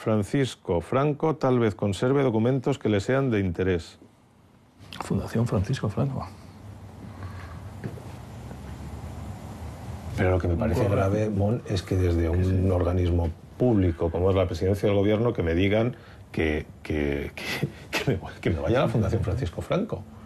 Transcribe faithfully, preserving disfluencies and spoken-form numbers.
Francisco Franco tal vez conserve documentos que le sean de interés. Fundación Francisco Franco. Pero lo que me parece Correcto. grave, Mon, es que desde un sí. organismo público como es la Presidencia del Gobierno que me digan que, que, que, que, me, que me vaya a la Fundación Francisco Franco.